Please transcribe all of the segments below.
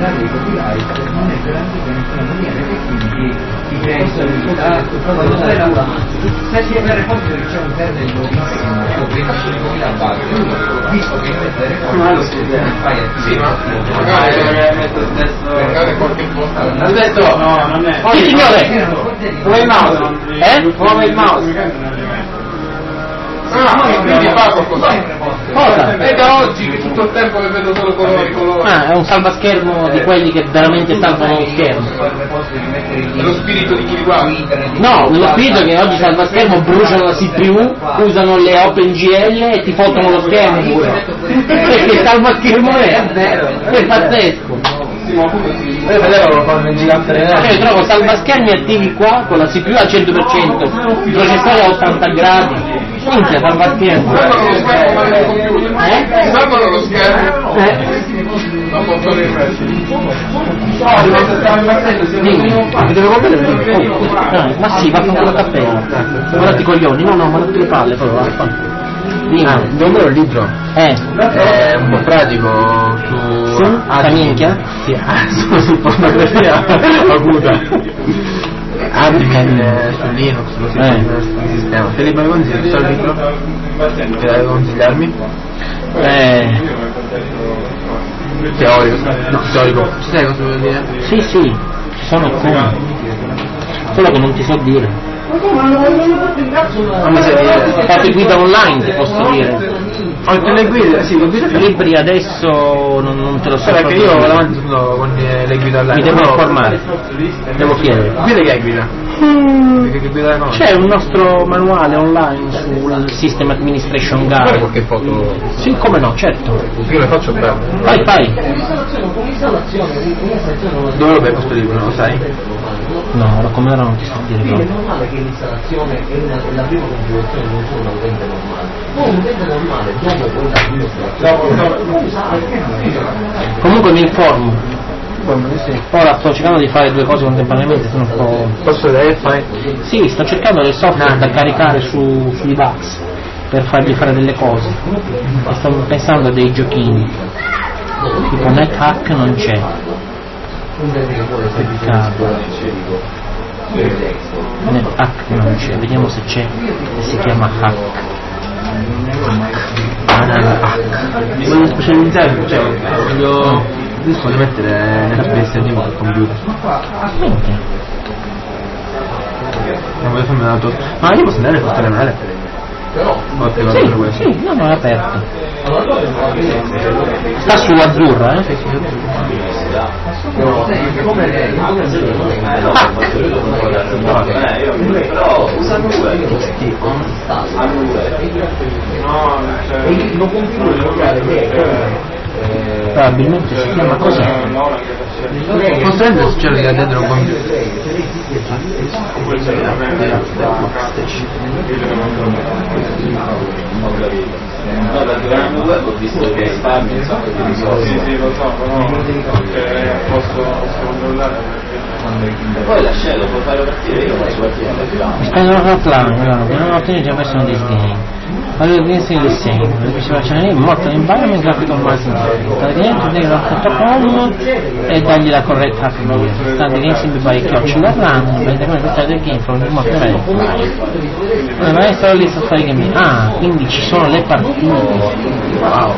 dare dei copyright non è garantito in nessuna maniera e quindi ti crea instabilità quando fai la se si è repository c'è un kernel nuovissimo io 25.000 base visto che in mezzo ai repository fai magari qualche posto ha detto no, non è Sì, signore! come il mouse come il mouse quindi fa qualcosa. Cosa? È da oggi che tutto il tempo che vedo solo colori. Ah, è un salvaschermo di quelli che veramente salvano lo schermo. È lo spirito di chi li guarda. No, nello spirito che oggi salvaschermo bruciano la CPU, usano le OpenGL e ti fottono lo schermo pure. Perché salvaschermo è pazzesco. io vedevo lo fanno in gigante Io trovo salvaschermi attivi qua con la CPU al 100%, il processore a 80 gradi. Minchia, salvaschermo. Salvano lo schermo ma nel computer. Salvano lo schermo. Non posso Mi devo comprare ma sì, va con la cappella. Guardati i coglioni, no, ma non ti le palle proprio. dove è il libro? È un po' pratico Su? La minchia? Sì, su pornografia acuta. Admin su Linux, lo sistema. Te li puoi consigliare? Solo il libro? Te devi consigliarmi? Teorico. No, teorico. Ci sai cosa vuol dire? Sì, ci sono come. Solo che non ti so dire. Non mi sai dire. Fate guida online, ti posso dire. Ho le guide, sì, le guide. Libri adesso non te lo so. Perché io vado avanti con le guide online. Mi devo informare. Devo chiedere. Guida che è guida? Che guida no? C'è un nostro manuale online sul System Administration Guarda Guide. qualche foto. Sì, come no, certo. Io le faccio bene. Vai. Dove lo becco questo libro, non lo sai? No, come ora non ti so dire. Quindi è normale che l'installazione è la prima configurazione non solo un utente normale. Poi un utente normale dopo quella prima installazione. Comunque mi informo. Ora sto cercando di fare due cose contemporaneamente, sono un po'. Posso vedere fai? Sì, sto cercando del software da caricare sui bugs per fargli fare delle cose. E sto pensando a dei giochini. Tipo NetHack non c'è. Peccato. NetHack non c'è, vediamo se c'è e si chiama Hack. Voglio specializzare, cioè voglio mettere nell'SPS di al computer. Non voglio farmi una tosse. Ma io posso andare a costare male? Sì, no, è aperto. Sta su azzurra, probabilmente si chiama così. Posso rendere se c'è dentro un computer? No, dal programma web ho visto che risparmi un sacco di risorse. Sì, lo so, però posso controllare. Poi la scena lo puoi fare partire, io lo faccio partire alla fila. Spendono offline, non ottenere già verso this game. Allora inizio the same, perché si facciano lì, morto environment, graphical marketing. Cada cliente deve .com e dargli la corretta HDD. Sta the game sempre by chiocciola run, per come portare il game from remote offline. Ma è solo lì sta game. Ah, quindi ci sono le partite. Wow.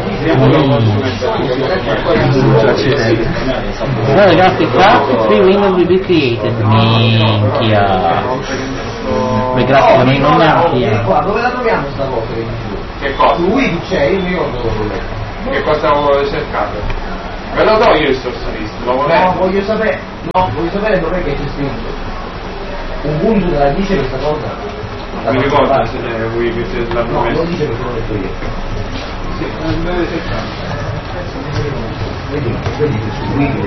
Allora, graphic card, 3 windows will be created. Minchia. Beh, grazie, noi non ne abbiamo. Dove la troviamo sta cosa? Che cosa? Su Wiki c'è, io mi ricordo dove. Che cosa vuole cercare? Ve lo do io il source list, lo volete? No, voglio sapere dov'è che c'è scritto. Ubuntu te la dice questa cosa? Non mi ricordo se vuoi che se l'hanno No, messo. lo dice perché l'ho detto io. Sì, deve cercare. Vedi che su Wiki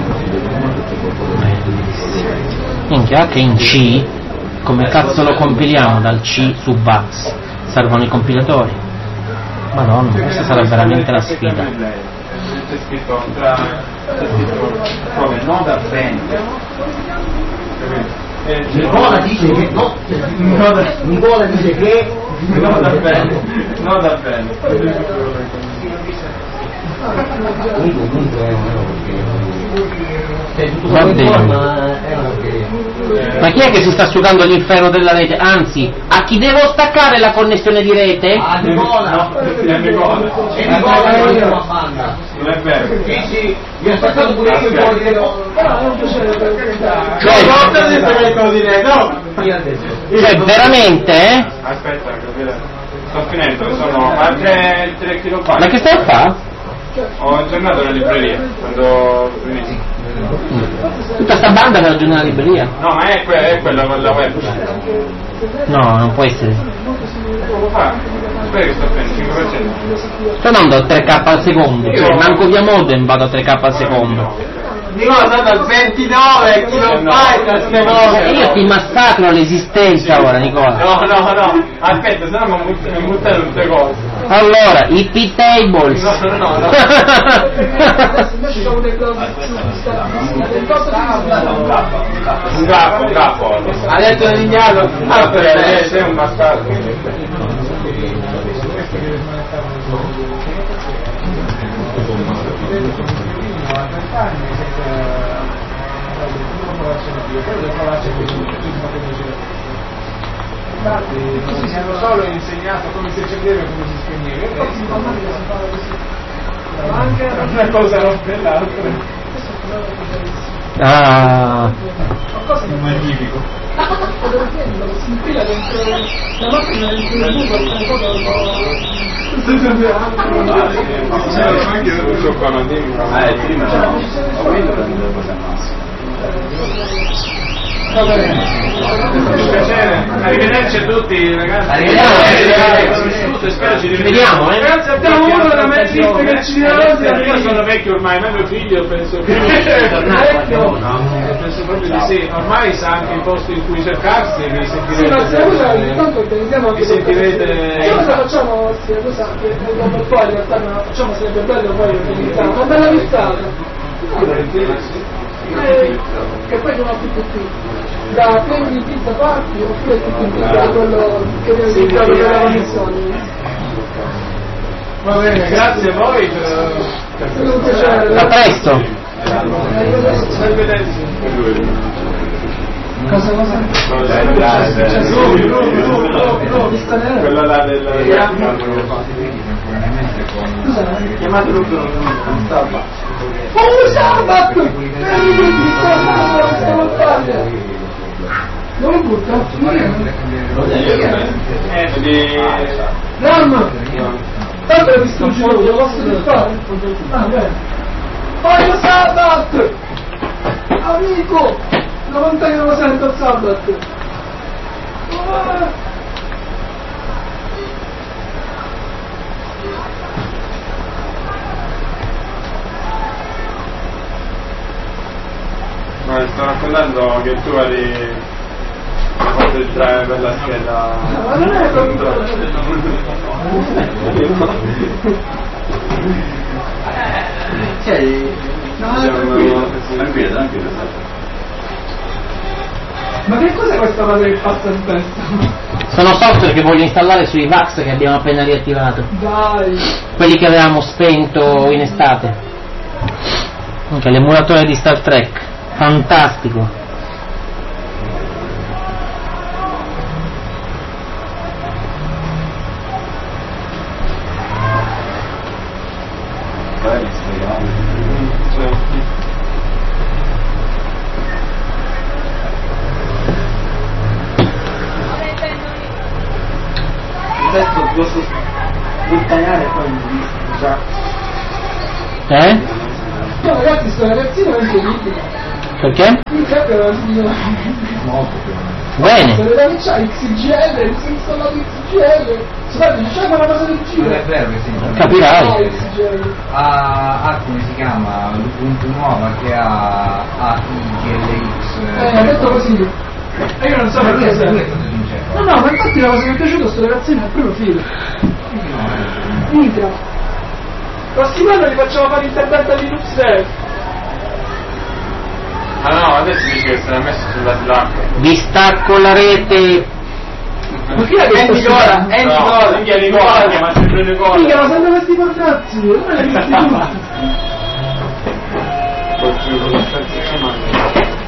Minchia, che in C, come cazzo lo compiliamo dal C su VAX? Servono i compilatori? Madonna, questa sarà veramente la sfida. C'è scritto come non da bene. Nicola dice che no, Nicola dice che non da bene, non da bene. comunque è un Va bene. Ma chi è che si sta asciugando l'inferno della rete? Anzi, a chi devo staccare la connessione di rete? A Nicola! È Nicola! E Nicola non è una banda! Non è vero! Sì, mi ho staccato pure io un po' di Cioè, veramente, eh? Aspetta, sto finendo, sono a 3 kg. Ma che stai a fare? Ho aggiornato la libreria quando finisco. Tutta sta banda per aggiornare la libreria? No, ma è quella con la web. No, non può essere. Lo fa? Spero che sto finendo 5%. Sto andando a 3K al secondo, cioè manco via modem vado a 3K al secondo. Nicola sta dal 29 kg queste cose. Io ti massacro l'esistenza ora, Nicola. No, aspetta, se no mi buttare tutte cose. Allora, i P-tables. No. Un capo. Ha detto l'indiano. Sei un bastardo. Così si hanno solo insegnato come si accendeva e come si spegneva, e poi si fa anche una cosa rompe l'altra. Ah. Magnifico. Si infila dentro la macchina dentro il buco Anche se non so qua non dimmi. Prima no. Ho vinto per dire cose al massimo. piacere, arrivederci a tutti ragazzi. Arrivederci. Spero ci Vediamo, Ragazzi, abbiamo uno della Manchester che ci dirà. Io sono vecchio ormai, ma mio figlio penso che Vecchio. penso proprio di sì. Ormai sa anche i posti in cui cercarsi, vi Sì, sentirete. ma se cosa intanto organizziamo anche Vi sentirete. cosa facciamo? Sì, cosa che poi in realtà non la facciamo, sarebbe bello poi organizzare una bella vistata. Che poi sono tutti da prendi pizza party oppure tutti in pizza quello che viene indicato per la commissione. Va bene, grazie a voi per È stato un piacere. A presto. arrivederci. Cosa? Quella là del Chiamate Luca, Sabato! Non butta? Mamma! Tanto lo distruggerò, lo posso fare? Ah, bene. Voglio Sabato! Amico! La montagna lo sento il Sabato! Ma sto raccontando che tu eri fatto entrare per la scheda. Ma non è proprio... Ma che cos'è questa cosa che passa in testa? Sono software che voglio installare sui VAX che abbiamo appena riattivato. Dai! Quelli che avevamo spento in estate. Anche l'emulatore di Star Trek. Fantastico. Adesso posso buttare poi già. No ragazzi, sto ragazzino è incredibile. Perché? Mi credo Bene. se le dà c'ha XGL, si è installato XGL. Scusate, diciamo una cosa del Non è genere. vero che si Capirai. XGL. ha come si chiama l'Ubuntu nuova che ha IGLX Ha detto così. E io non so ma lui perché è se... stato sincero. No, ma infatti la cosa che mi è piaciuta sto ragazzino è il primo filo. Minchia. Prossimo anno li facciamo fare intervento a Linux Dev. Ah no, adesso dici che se l'ha messo sulla Slack. Vi stacco la rete. Ma chi è che sta Nicola, No, minchia Nicola, chiama sempre Minchia, Nicola. ma sempre questi portazzi, non è che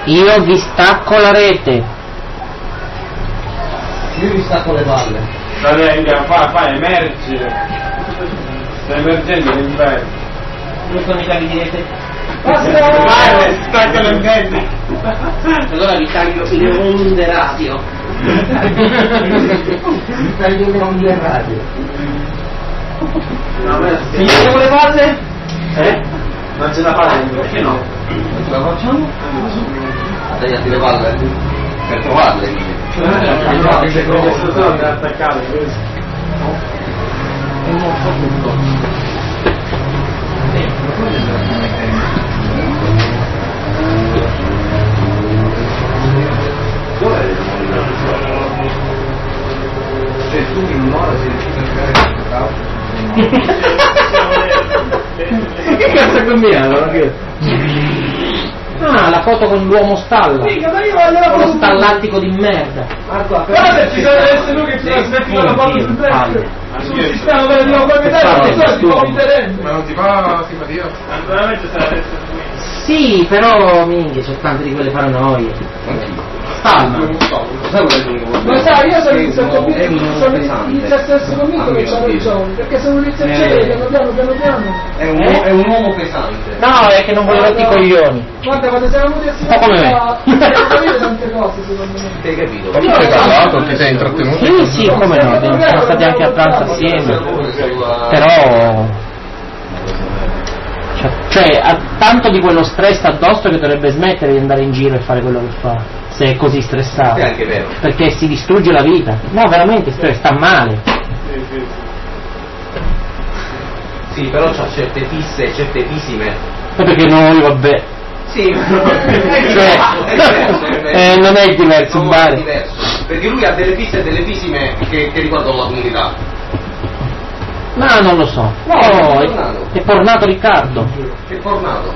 Io vi stacco la rete. Io vi stacco le palle. Fa emergere. Sta emergendo l'inverno. Dove sono i cavi di rete? Stacca le antenne. Allora vi taglio le onde radio. Mi taglio le onde radio. Signore con le palle? Non ce la fai? Perché no? Ce la facciamo? Tagliati le palle per trovarle. Sono attaccate. Cioè tu in un'ora sei riuscito a giocare questo cavolo? Che cazzo è combinato? Ah, la foto con l'uomo stalla. Quello stallattico di merda. Guarda, ci deve essere lui che ci aspetti con la foto sul prezzo. Sul sistema operativo proprietario, non so, ti vomiteremo. Ma non ti fa simpatia? Naturalmente sarà adesso qui. Sì, però minchia, c'è tante di quelle paranoie. Stallman. Lo sai, io sono inizio a essere convinto che c'ha ragione, perché se non inizia a cedere piano piano. È un uomo pesante. No, è che non volevo rotti i coglioni. Guarda, quando siamo venuti a Un po' come me. capire tante cose, secondo me. Hai capito? Ma tu sei parlato, ti sei intrattenuto? Sì, come no, siamo stati anche a pranzo assieme. Però cioè ha tanto di quello stress addosso che dovrebbe smettere di andare in giro e fare quello che fa, se è così stressato. È anche vero. Perché si distrugge la vita. No, veramente, sta male. Sì, però c'ha certe fisse e certe fisime. Poi perché noi, vabbè. Sì, Non è diverso, non Bari. è diverso. Perché lui ha delle fisse e delle fisime che riguardano la comunità. No, non lo so. No, è pornato Riccardo. Che tornato.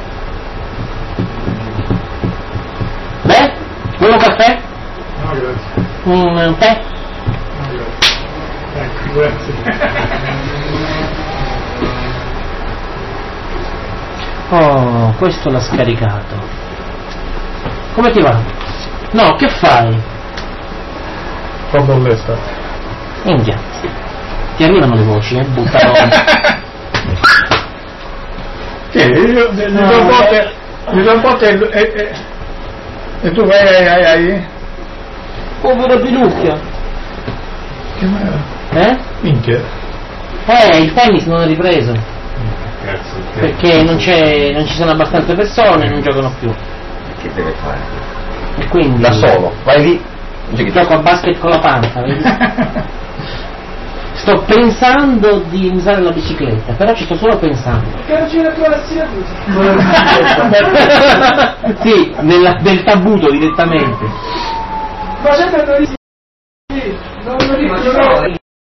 Beh, vuoi un caffè? No, grazie. Un tè? No, grazie. Ecco, grazie. Oh, questo l'ha scaricato. Come ti va? No, che fai? Fa bolletta. Minchia. Ti arrivano le voci, buttano. Sì, io mi do un po' e tu vai. Povero Pinocchio. Che male? Minchia. Il tennis non è ripreso. Perché non ci sono abbastanza persone, non giocano più. Che deve fare? E quindi. Da solo, vai lì. Gioco a basket con la panza, vedi? Sto pensando di usare la bicicletta, però ci sto solo pensando. Che non ci viene più la Sì, del tabuto direttamente. Ma c'è per noi sì, non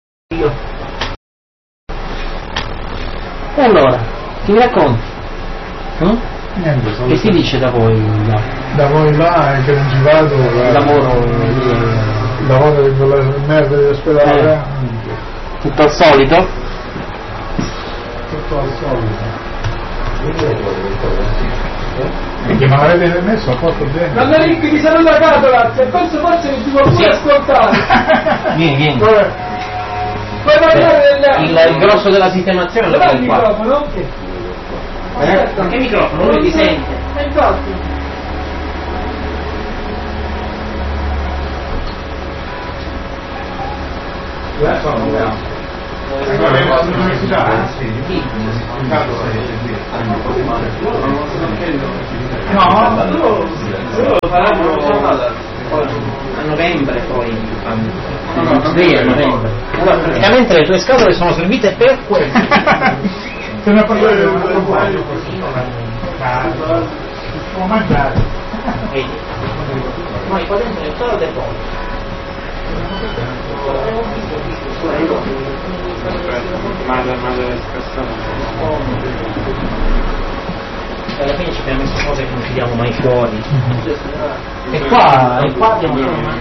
E allora, che mi racconti? Niente, Che si dice da voi? da voi là che non ci vado, Il lavoro con la merda dell'ospedale, tutto al solito? tutto al solito. Che ma l'avete messo a posto bene? Nanna Ricchi ti saluta la catola, e penso forse che ti può pure ascoltare. Vieni. Puoi parlare Il grosso della sistemazione lo dov'è il tengo qua. microfono? Ma che microfono? Lui ti sente. Infatti. A novembre poi sì, a novembre. Allora praticamente le tue scatole sono servite per questo. Se ne parlare può mangiare. Vedi? Noi qua dentro è solo del pollo. Madre spassata. Alla fine ci abbiamo messo cose che non ci diamo mai fuori. E qua abbiamo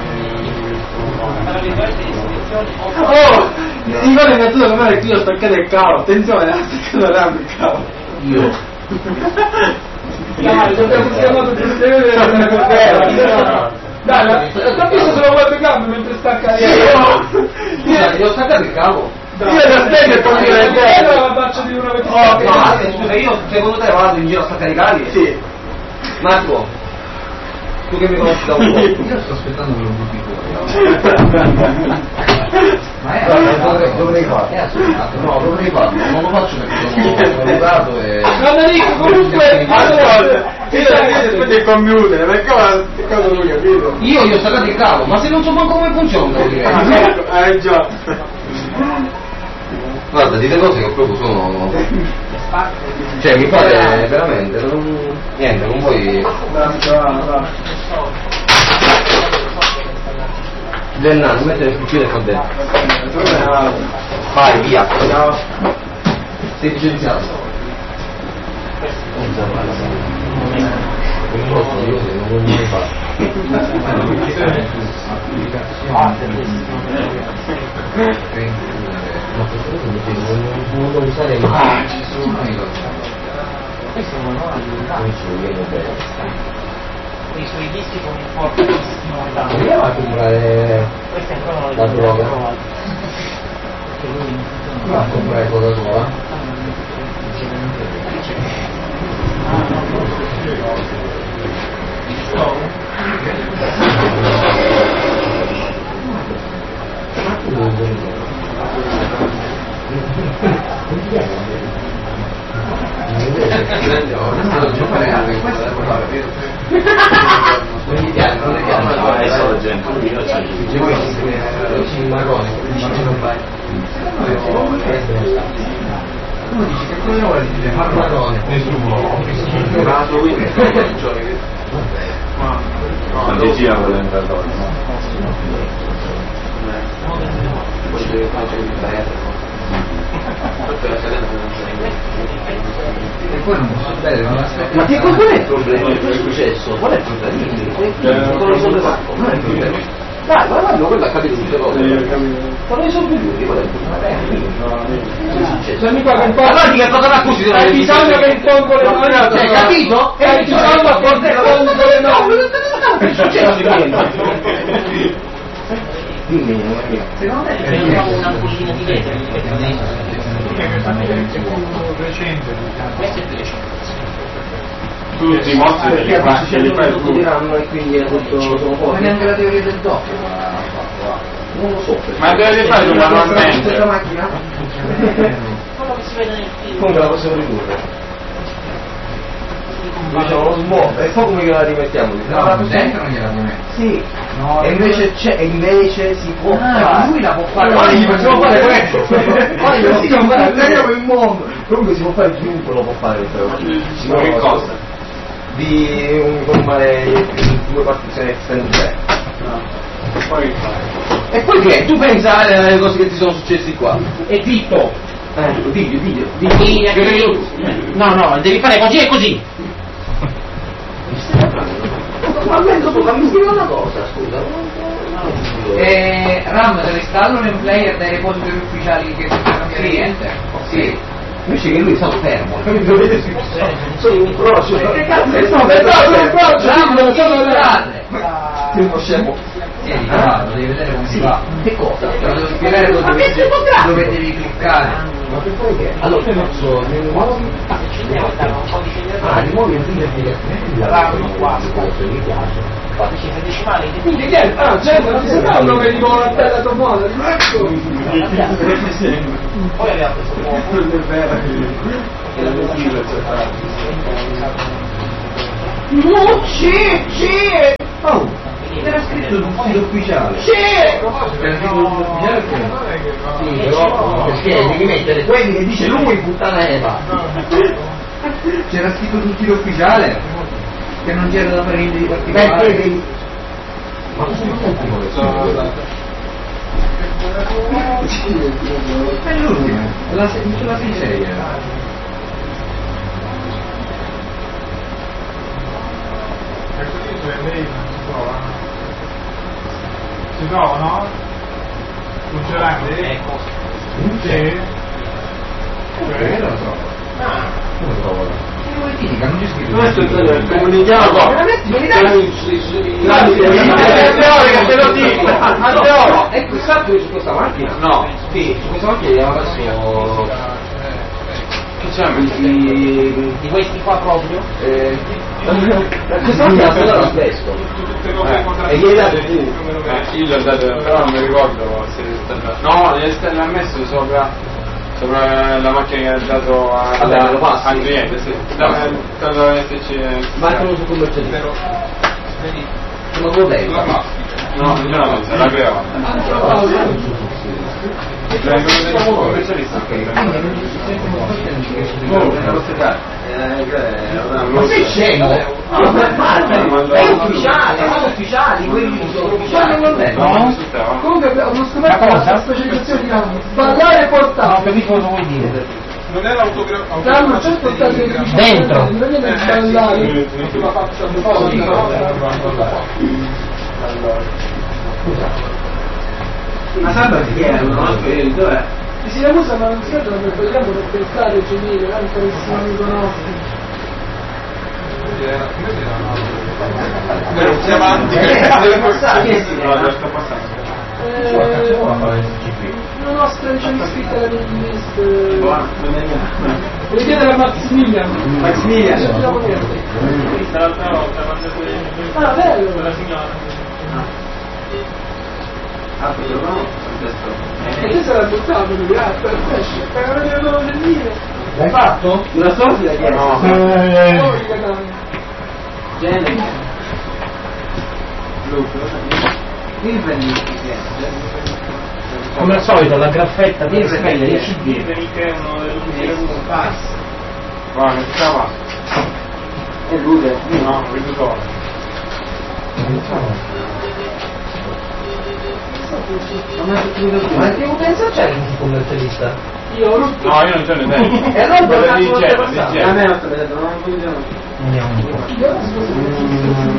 Oh! Ivano è venuto a com'era che io ho staccato il cavo, attenzione, ha staccato il cavo. io Dai, ci abbiamo chiamato per vedere. Dai, capisco se lo webcam mentre sta caricando. Scusa, gli ho staccato il cavo. Io da te che poi la faccia di una Scusa, io secondo te vado in giro a staccare i cavi? Sì. Marco, tu che mi conosci da un po'. Io sto aspettando che lo butti fuori. Ma dovrei farlo. No, dovrei farlo. Non lo faccio perché sono educato e... Non dico comunque. Allora, il computer, perché cosa lui capito? Io gli ho staccato il cavo, ma se non so manco come funziona, devo dire. Già. Guarda, dite cose che proprio sono... Cioè, mi fate veramente... Niente, non vuoi... Del naso, mettere il cucchiere qua dentro. Vai, via. Sei licenziato. Non posso, io non voglio mai fare. Ma questo non lo usare mai. Ci sono questo non i suoi dischi con un fortissimo danno. Andiamo a comprare la droga. Andiamo a comprare Coca-Cola. Non gli piace, non le piace. È solo gente, io c'ho uno dice che cosa vuole dire marrone. Nessuno. Ma ti gira quell'imperatore. E poi non posso bere, ma che qual è il problema? Che è successo? Qual è il problema? Non lo sollevato, non è il problema. Dai, guarda, quello ha capito tutte le cose. Ma non sono più giusti, qual è il problema? Cioè mica che Allora di che cosa l'accusi? hai bisogno che impongo le mani. Hai capito? Hai bisogno che impongo le mani. Che è successo? Dimmi, secondo me Prendiamo una cucina di vetro. Questo è più recente. Tu ti mostri perché li fai tu. diranno e quindi è tutto sono fuori. Ma neanche la teoria del doppio. Non lo so. Ma devi fare tu manualmente. Questa macchina? Quello che si vede nel film. Come la possiamo ridurre? Diciamo lo smonta e poi come gliela rimettiamo? No, dentro non gliela rimetti. Sì. No, e invece c'è, e invece si può fare. Lui la può fare. Ma gli facciamo fare questo. Ma gli facciamo fare il mondo. Comunque si può fare, chiunque lo può fare questa cosa. Che cosa? Di formare due partizioni esterne. Poi che fai? E poi che? Tu pensa alle cose che ti sono successi qua? E zitto! Diglio. No, devi fare così e così! Ma dopo fammi dire una cosa, scusa. Ram, dove installo un player dai repository ufficiali che non cambia niente? Sì. Invece che lui è stato fermo, dovete sono un croce. Che cazzo è stato Ram, sono uno scemo. devi vedere come si fa. Che cosa? Te lo devo spiegare dove devi cliccare. Ma che poi che? Allora io faccio nei nuovi. Rimuovi il video mi piace. Quindi che è? Certo, non ti sembra un nome di la bella tua moda? Poi aveva questo fuoco. Non è vero che la motiva No, sì! Oh! Era scritto sul sito ufficiale. Sì! Era scritto sul sito ufficiale perché? Sì, però perché devi mettere quelli che dice lui puttana Eva. C'era scritto sul sito ufficiale che non c'era da fare niente di particolare. Perché devi... Ma cosa non sentivo che è lui, sulla 6 era. Si trova, no? Funzionante? Ecco. Sì. Perché non lo so. Come lo trovo? significa? Non c'è scritto. Questo comunichiamo. Che te lo dico. Anteoro. E tu sappi su questa macchina? No. Sì, su questa macchina abbiamo messo Che c'è? Di questi qua proprio? questa macchina è lo stesso. E gli hai dato tu? Io gli ho dato, però non mi ricordo se no, gli ha messo sopra la macchina che ha dato Vabbè, lo passi. al cliente, sì. Quando SC. Marcano su commercialista. Sono modello. No, io non so, la creo. Ma sei scemo? È ufficiale, sono ufficiali, quelli sono ufficiali non è. Comunque abbiamo scoperto questa specializzazione di ramo. Ballare e portare. Non capisco cosa vuoi dire. Non era autografo. Danno 180 Dentro. Non viene a ballare. Ma sembra che è dov'è? Si Siracusa ma non si vedono per vogliamo per pensare Genile, anche carissimo amico nostro. Più avanti. Deve passare. Sto passando. Una nostra vicina iscritta alla mailing list. Devi chiedere a Maximilian. Maximilian. Dobbiamo chiedere. L'altra volta quando Ah, bello. quella signora. E te sarà buttato lui, per avere loro del dire. L'hai fatto? Una sorta di No. Genere. Qui prendi Come al solito la graffetta per spelle i CD. Che è uno dell'ultimo pass. Va, mettiamo. e Rude. No, vedo solo. Ma che utenza c'è il commercialista? Io No, io non ce ne tengo. E allora dove cazzo Di lo genere, stai di passando? genere. non sto vedendo, non funziona. Andiamo un po'.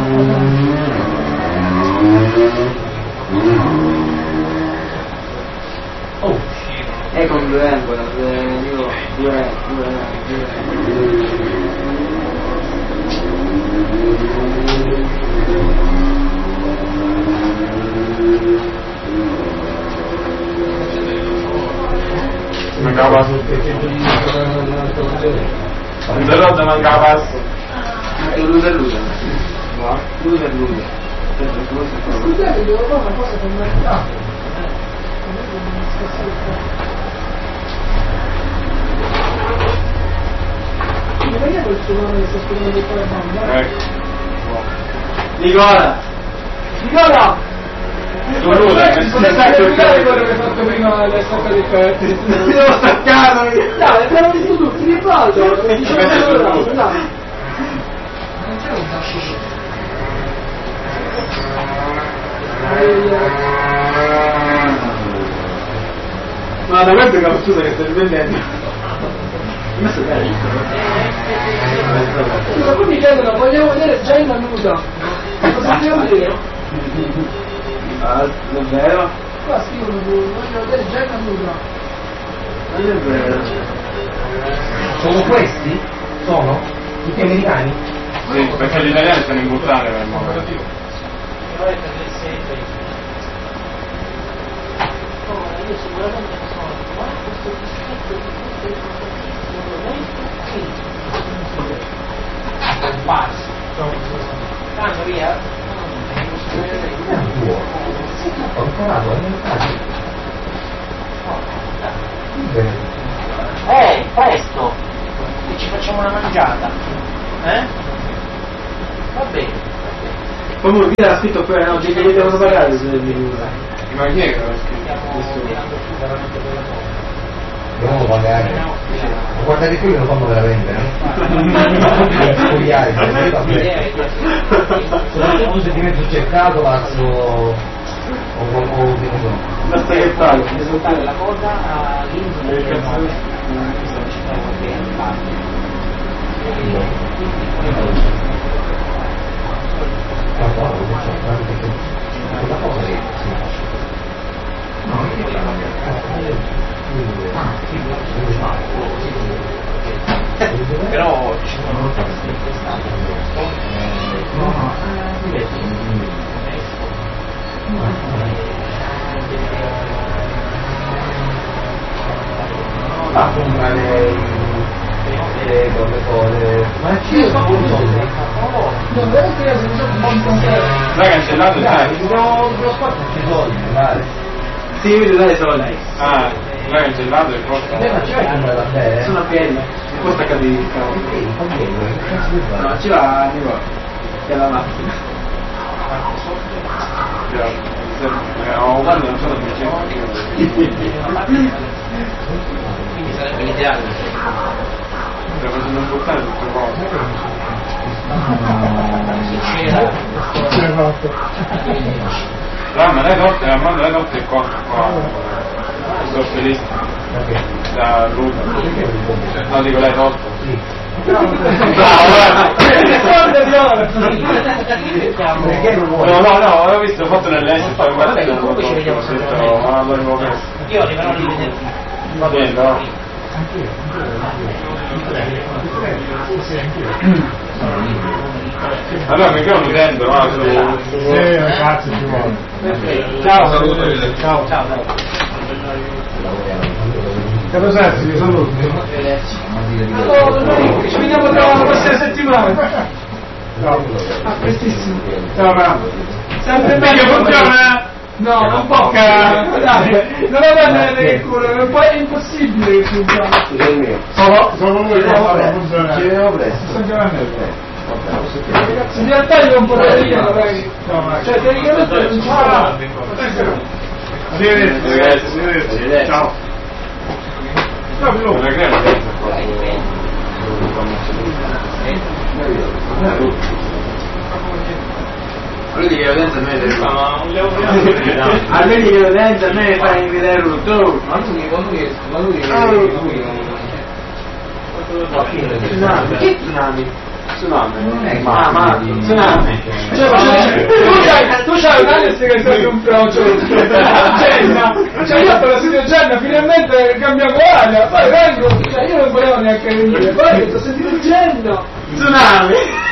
Oh, con 2 euro, io 2 Mancava su. Un zero mancava su. È l'usa. No? L'usa. Scusate, devo fare una cosa per mercato. Mi vediamo il suo nome che sta scrivendo di fare banda? Nicola! Nicola! Tu Rude, Come sai spiegare quello che hai fatto prima le stacca dei petti? Ti devo staccare! Dai, abbiamo visto tutti, ribalto! Diciamo dai! Ma da questo che ho scusa che stai svendendo. Poi mi chiedono, vogliamo vedere Jenna nuda? Cosa devo dire? Ah, davvero? Qua scrivono, voglio vedere Jenna nuda. Non è vero. Sono questi? Sono? Tutti americani? Sì, perché gli italiani stanno in buttare per il momento. Io sicuramente sono questo dischetto di comparso. Tanto via? Ho imparato Presto! E ci facciamo una mangiata. Va bene. Comunque qui era scritto qua, no? Ci devono pagare se Ma chi è che l'ha scritto? Dobbiamo pagare. Ma guarda che quello lo fanno veramente, soprattutto se ti metti sul cercato pazzo o che ne so. la spaghettata. Presentare la cosa all'inizio del nome. Ci trovo bene, però ci a comprare le cose, ma ci sono un non è che io sono l'hai cancellato? lo spazio ci sono, dai. Sì, io vedo dai solo lei. Ah, l'hai cancellato il costo? Ma ci vai a comprare la bene? Sono a piedi, mi costa capire. No, ci va, che è la macchina. Guarda, non so da che Quindi sarebbe l'ideale. Stai facendo buttare tutte cose. Ma lei notte il costo qua. Sto felice. Da Luca. No, dico lei notte. No, ho visto, ho fatto nell'est, poi guarda, comunque ci vediamo sempre. ma l'avevo messo. Io arriverò lì venerdì. Va bene, no? Allora mi chiamo udendo, no? Ragazzi, ci vuole. Ciao, saluto. Ciao. Che sei? Io saluto. Allora, ci vediamo tra la prossima settimana. Ciao. A prestissimo. Ciao, bravo. Sempre bene. Funziona? No, non può. Dai, non va bene che culo, è impossibile che funzioni. Sono noi che fanno funzionare. Ci vediamo presto. Sto chiamando. Ragazzi, in realtà io non potrei dire, cioè tecnicamente non ci sarà. Arrivederci. Ciao. Non è che Vedi che l'utenza a me deve vedi che l'utenza a me fa inviare un dottore. Ma lui Che tsunami? tsunami. Ma tsunami. Tu c'hai un Alex che sei un frocio Genna, cioè io per la studio Genna finalmente cambiamo aria, poi vengo, cioè io non volevo neanche venire, poi ho sentito Genna, Tsunami.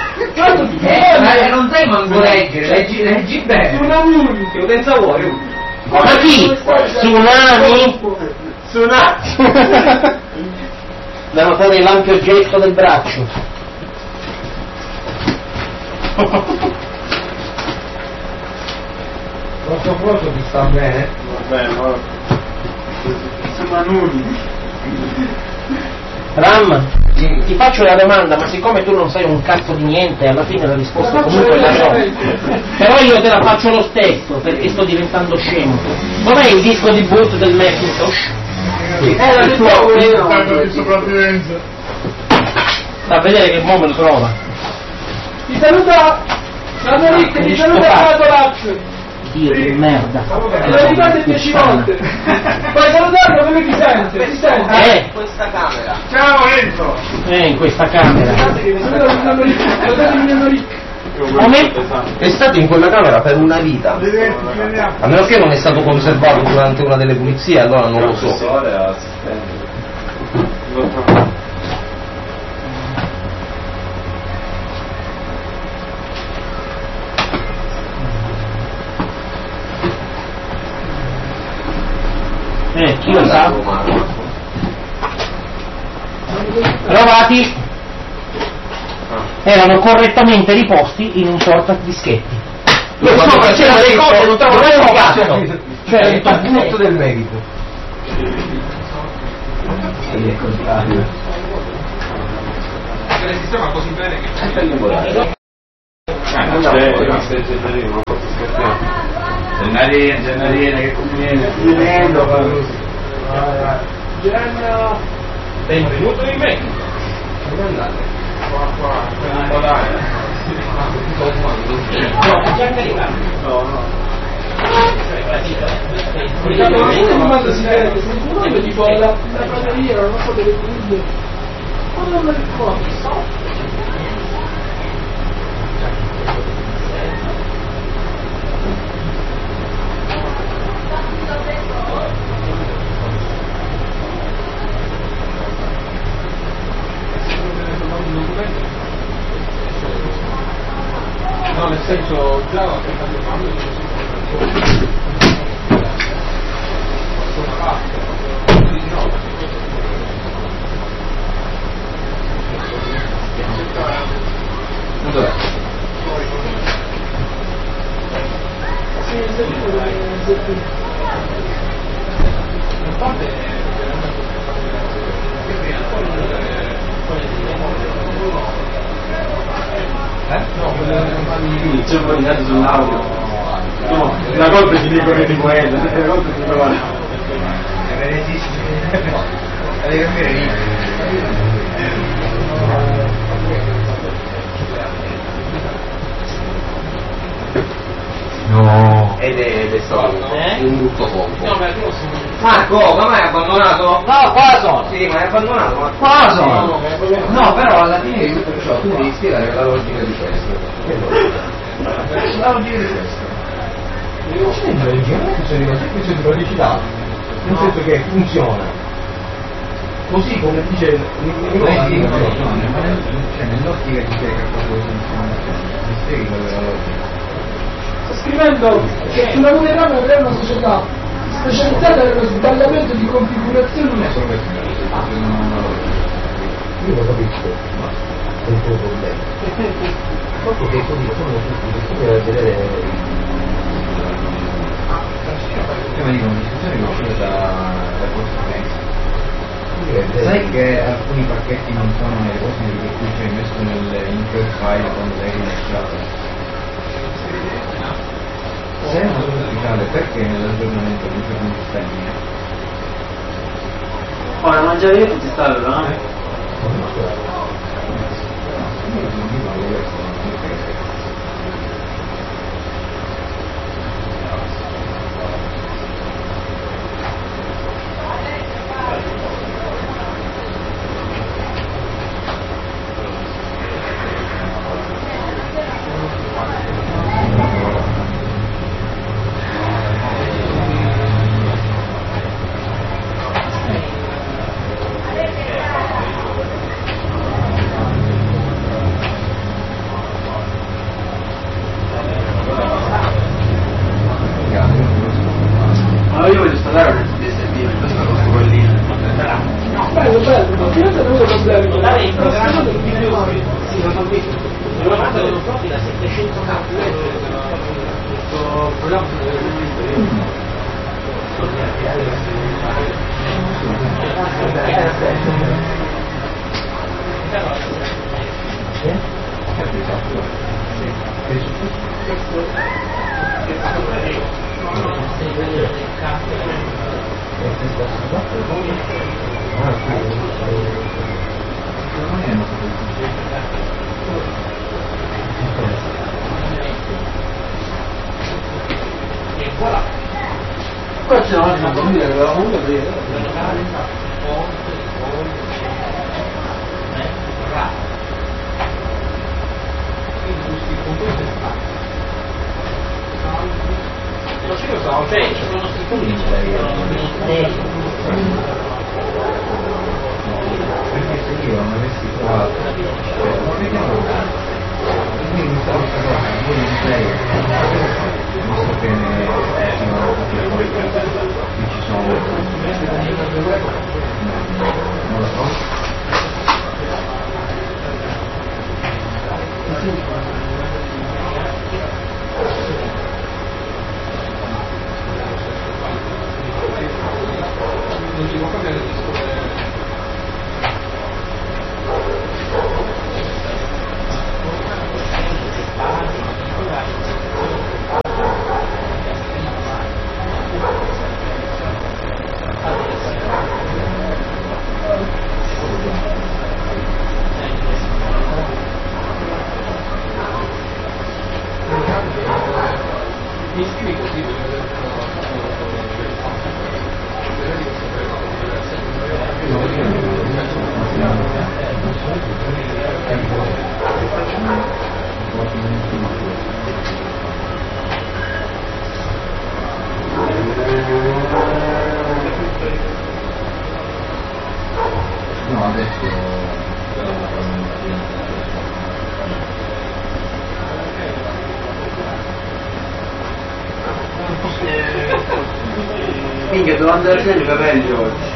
non sai manco leggere, leggi bene. Tsunami, Che utenza vuoi? Ma chi? Tsunami? Tsunami. Devo fare l'ampio gesto del braccio. Lo confronto ti sta bene? Va bene, allora. Tsunami. Ram, ti faccio la domanda, ma siccome tu non sai un cazzo di niente, alla fine la risposta comunque è la no. Però io te la faccio lo stesso, perché sto diventando scemo. Dov'è il disco di boot del Macintosh? Era il tuo di sopravvivenza. Sta a vedere che mo me lo trova. Ti saluta Nano Rick, ti saluta Renato Lazio. Dio di merda. Lo ripete 10 volte. Puoi salutarlo come ti sente? Ti sente? Questa camera. Ciao Enzo. In questa camera. Salutate Nano Rick. Come? È stato in quella camera per una vita. A meno che non è stato conservato durante una delle pulizie, allora non lo so. Chi lo sa? Trovati. Erano correttamente riposti in un portadischetti. Io so che c'erano le cose, non trovo un cazzo. Cioè, è il pacchetto del medico. È il contrario. Il sistema così bene che Gennarina che conviene. Genna. Benvenuto in me. Un po' d'aria. Quando si vede, se tipo la prateria, non so delle puglie. Ma non me lo ricordo. no, nel senso già dov'è? C'è un po' di dato sull'audio. No, una volta ci dicono di poeta, una volta ci dicono Devi capire lì. No. Ed è stato un brutto colpo. Marco, ma mi hai abbandonato? No, qua sono. Sì, ma hai abbandonato, Marco. Qua sono. No, però alla fine di tutto ciò tu devi spiegare la logica di questo. La logica di questo. Non c'è niente logica, non è che sono così, questo è di logicità. Nel senso che funziona. Così come dice nell'ottica di spiega cosa funziona. Mi spieghi qual è la logica. sta scrivendo che sulla Vulnerama avrà una società specializzata nello sbagliamento di configurazioni. Non è solo questo, io lo capisco, ma è un tuo problema. Proprio che così sono tutti, tu devi vedere. Prima dico una discussione che è uscita da questo sai che alcuni pacchetti non sono nei posti che tu ci hai messo in quel file quando l'hai rilasciato? Se è una cosa ufficiale, perché nell'aggiornamento non c'è più un termine? Ora mangiare io ti sta là? Io voglio installare un SSD, questa cosa quellina. Bello, ma fino a te non è problema. Dai, il programma del video, sì, non ho visto. Il programma dello profilo da 700k. Questo programma e voilà. Qua c'è un'altra famiglia che aveva avuto Cioè, ci sono sti punti, Perché se io non avessi trovato, non vediamo quindi mi stavo parlando, io non sei, visto che ci sono, non lo so. Non si può cambiare il disco. minchia, devo andare a tenere i capelli oggi.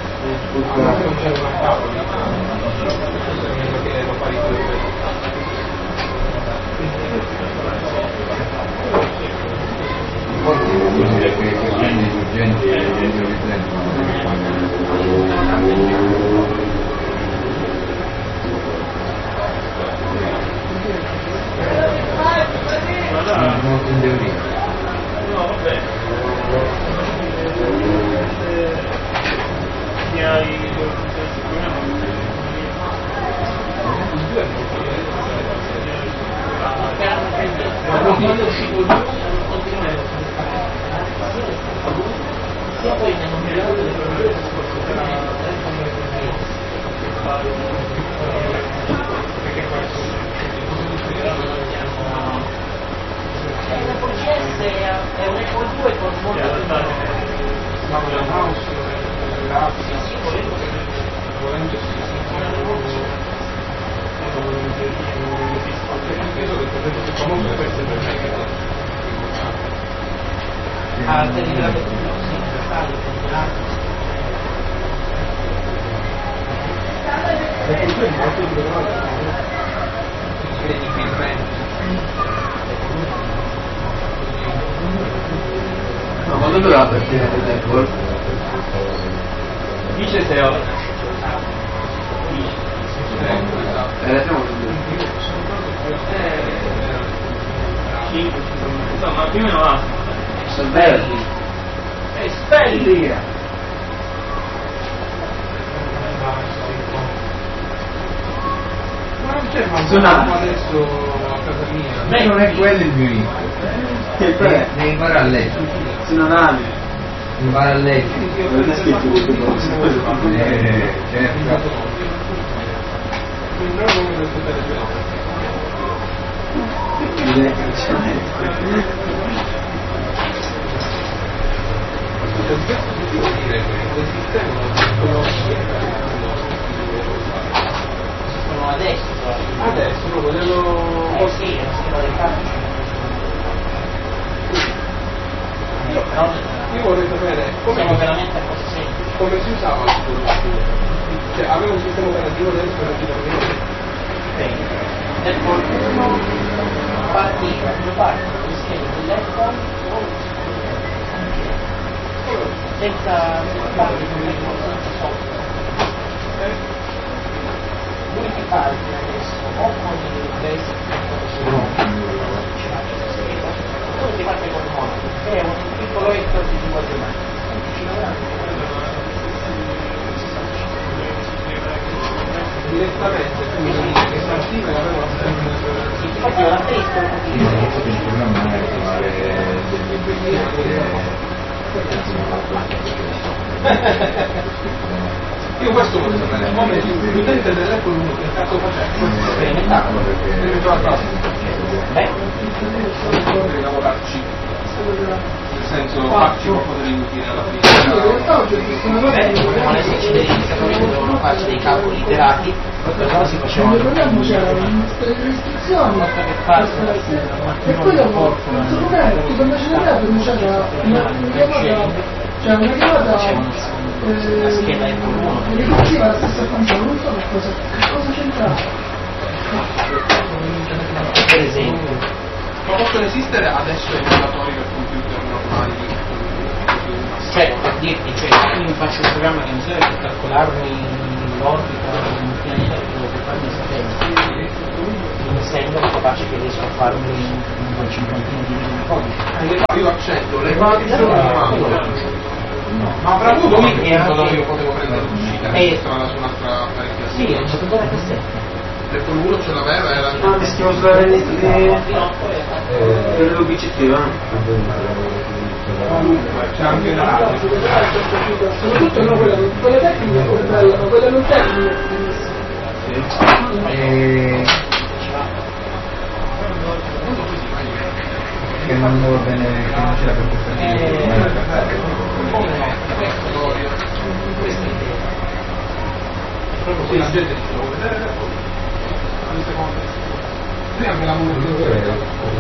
No, quando doveva partire il gol? Dice 6 ore. Siamo Insomma, più o meno va. sono belli. Spelli! Ma non c'è ma Suonare. adesso a casa mia. Beh, Non è quello il mio inizio. Devi imparare a leggere. Sono nani. Impara a leggere. Non è scritto queste cose. Certo. sono adesso. Adesso lo volevo... Sì, è lo schema del calcio. Però Io vorrei sapere siamo veramente a cose semplici. come si usava il tuo. Cioè, aveva un sistema operativo dentro per agire Nel qualcuno partiva, due parti, lo schema dell'iPhone senza parti come senza software. L'unica parte adesso o con il basic l'unica parte con il modo è un piccolo editor di linguaggio umano. direttamente, quindi che partiva e aveva Infatti io la testo Il programma è trovare Io questo voglio sapere, come l'utente dell'Apple 1 che cazzo faceva? sperimentato. Sperimentato la Beh, devi lavorarci. Nel senso, farci qualcosa di utile alla fine. non esserci degli iniziatori che dovevano farci dei calcoli iterati, però si facevano programma c'era delle restrizioni e poi dopo non so com'è, tipo invece dell'app non c'era una chiamata cioè una chiamata la scheda è con uno. riceveva la stessa funzione, non so che cosa c'entrava. Per esempio, Possono esistere adesso i calcolatori per computer normali? cioè per dirti, cioè io mi faccio un programma che mi serve per calcolarmi l'orbita di un pianeta che devo farmi i satelliti, mi sembra capace che riesco a farmi un cinquantina di codici. Io accetto le codici ma avrà avuto un punto dove io potevo prendere l'uscita registrata su un'altra apparecchio? Sì, è un giocatore a cassetta. L'Apple 1 ce l'aveva, era Ah, stiamo sulla vendita dell'UBCT, va? c'è anche la radio. Soprattutto no, quella tecnica è bella, ma quella non tecnica. che non va bene, che non c'era per questa Sì, la gente dice, lo vuoi vedere l'Apple? Un secondo. Lei anche la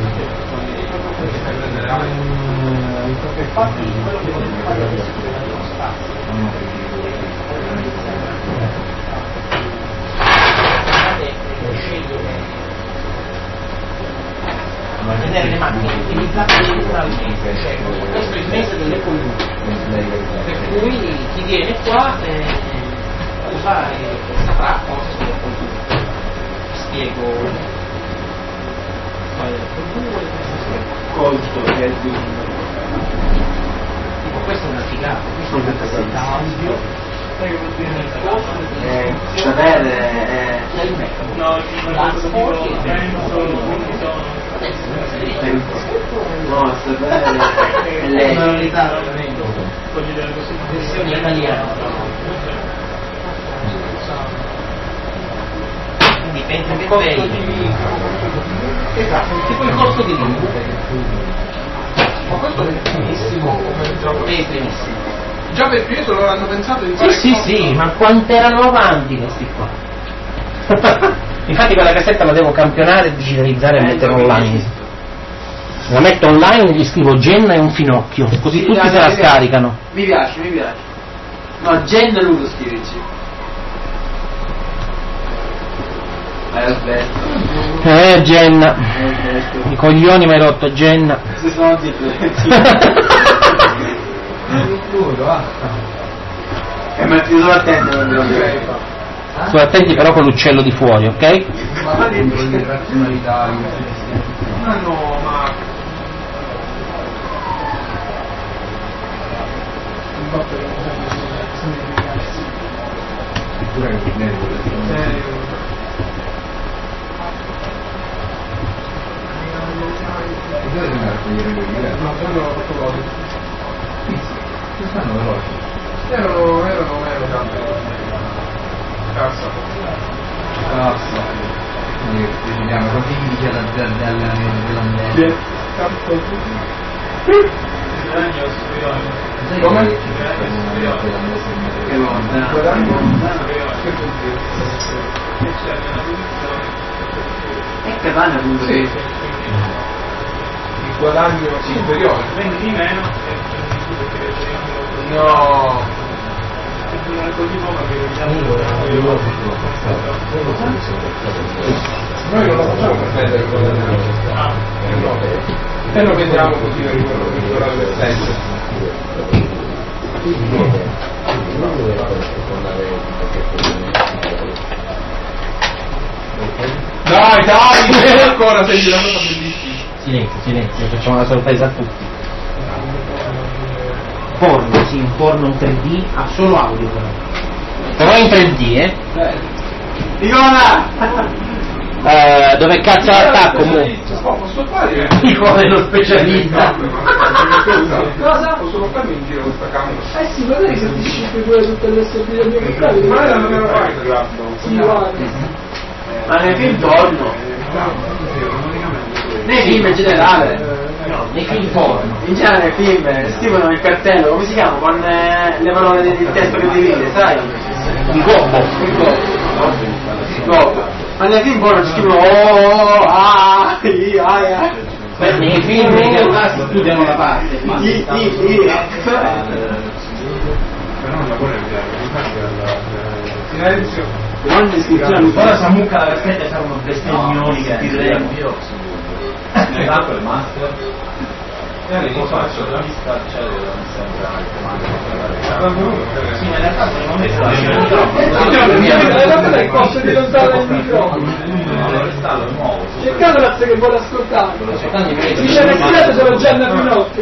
musica. Infatti quello che voglio fare adesso vedere le macchine utilizzate letteralmente, cioè questo è il mese delle colture, per cui chi viene qua saprà cosa sono le colture. Spiego colto che è di tipo questo è una figata, questo è una cassetta audio. sapere no, sapere è lei versione italiana, quindi penso che poi esatto, tipo il corso di lingua, ma questo è benissimo, benissimo. Già perché io solo l'hanno pensato di fare Sì, ma quanto erano avanti questi qua. Infatti quella cassetta la devo campionare, digitalizzare e mettere online. La metto online e gli scrivo Jenna e un finocchio, così tutti se la scaricano. mi piace no, Jenna lui lo scriverci aspetta Jenna, i coglioni mi hai rotto, Jenna. questi sono differenti metti solo attento Sto attenti però con l'uccello di fuori, ok? Ma di razionalità, ma no, ma pure che no, sono veloci. stanno veloci. Erano tanto. Cazzo. Decidiamo così dice dell'ambiente. Come? e che vanno appunto Sì. Il guadagno superiore. Vendi di meno No. Noi non lo facciamo per perdere il guadagno. E lo vendiamo così per migliorare l'effetto. Dai, ancora sei una cosa bellissima. Silenzio, facciamo una sorpresa a tutti. Porno, sì, un porno in 3D, ha solo audio però in 3D, dove cazzo l'attacco mo? Posso fare? Dico dello specialista. Cosa? Posso farmi in giro questa camera? Sì, magari se ti scippi pure tutte le sorprese del mio mercato. Ma non me lo fai il gatto? Sì, guarda. ma nei film porno nei film in generale Nei film porno. in genere nei film scrivono il cartello come si chiama con le parole del testo che divide sai Il gobbo. ma nei film porno ci scrivono Nei film in realtà si studiano la parte. Però non lavora il Silenzio. non descrizione Ora Samuca la cassetta c'erano bestemmioni che diremo. Tanto il master io faccio la lista Sì, in realtà sono messo La il posto di lontano il microfono. è stato nuovo C'è Cadoraz che vuole ascoltare. Dice che sono Gianna Pinocchio.